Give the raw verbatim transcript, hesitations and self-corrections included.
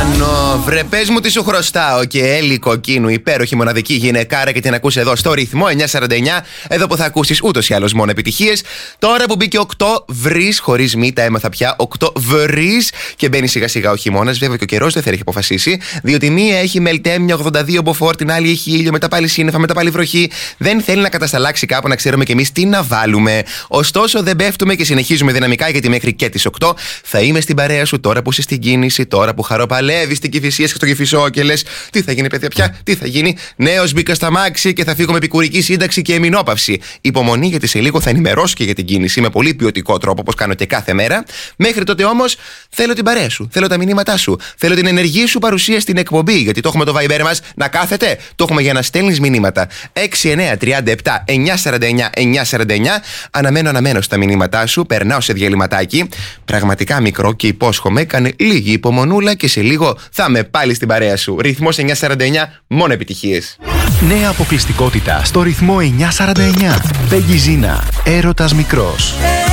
Άνω, βρε πες μου τι σου χρωστάω και Έλλη Κοκκίνου, υπέροχη μοναδική γυναικάρα και την ακούς εδώ στο ρυθμό εννιακόσια σαράντα εννιά, εδώ που θα ακούσεις ούτως ή άλλως μόνο επιτυχίες. Τώρα που μπήκε οκτώ βρεις, χωρίς μη τα έμαθα πια, οκτώ βρεις και μπαίνει σιγά σιγά ο χειμώνας. Βέβαια και ο καιρός δεν θα έχει αποφασίσει, διότι μία έχει μελτέμια ογδόντα δύο μποφόρ, την άλλη έχει ήλιο, μετά πάλι σύννεφα, μετά πάλι βροχή. Δεν θέλει να κατασταλάξει κάπου να ξέρουμε κι εμείς τι να βάλουμε. Ωστόσο δεν πέφτουμε και συνεχίζουμε δυναμικά, γιατί μέχρι και τις οκτώ θα είμαι στην παρέα σου τώρα που είσαι στην κίνηση, τώρα που χαροπαλεύεις στην Κηφισία και στο Κηφισό και λες τι θα γίνει, παιδιά, πια, τι θα γίνει. Νέος μπήκα στα μάξι και θα φύγω με επικουρική σύνταξη και εμεινόπαυση. Υπομονή, γιατί σε λίγο θα ενημερώσω και για την κίνηση με πολύ ποιοτικό τρόπο, όπως κάνω και κάθε μέρα. Μέχρι τότε όμως θέλω την παρέα σου, θέλω τα μηνύματά σου, θέλω την ενεργή σου παρουσία στην εκπομπή, γιατί το έχουμε το Viber μας να κάθεται. Το έχουμε για να στέλνεις μηνύματα. έξι εννιά τρία επτά εννιακόσια σαράντα εννιά εννιακόσια σαράντα εννιά. Αναμένω, αναμένω στα μηνύματά σου. Περνάω σε διαλυματάκι. Πραγματικά μικρό και υπόσχομαι. Κάνε λίγη υπομονούλα και σε λίγο θα είμαι πάλι στην παρέα σου. Ρυθμός εννιακόσια σαράντα εννιά, μόνο επιτυχίες. Νέα αποκλειστικότητα στο ρυθμό εννιακόσια σαράντα εννιά. Πέγγι Ζίνα, έρωτας μικρός.